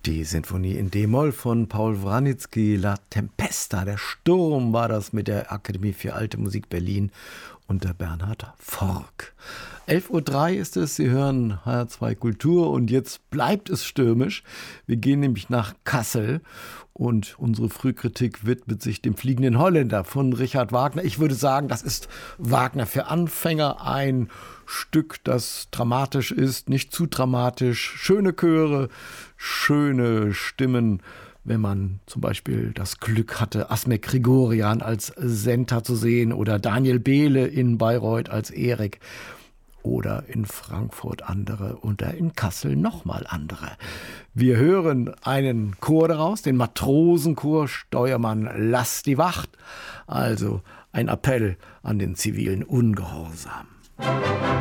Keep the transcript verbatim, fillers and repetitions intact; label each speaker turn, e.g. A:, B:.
A: Die Sinfonie in D-Moll von Paul Wranitzky, La Tempesta, der Sturm war das mit der Akademie für Alte Musik Berlin unter Bernhard Forck. elf Uhr drei ist es, Sie hören H R zwei Kultur und jetzt bleibt es stürmisch. Wir gehen nämlich nach Kassel und unsere Frühkritik widmet sich dem Fliegenden Holländer von Richard Wagner. Ich würde sagen, das ist Wagner für Anfänger, ein Stück, das dramatisch ist, nicht zu dramatisch, schöne Chöre, schöne Stimmen, wenn man zum Beispiel das Glück hatte, Asmik Grigorian als Senta zu sehen oder Daniel Behle in Bayreuth als Erik oder in Frankfurt andere oder in Kassel nochmal andere. Wir hören einen Chor daraus, den Matrosenchor, Steuermann, lass die Wacht, also ein Appell an den zivilen Ungehorsam.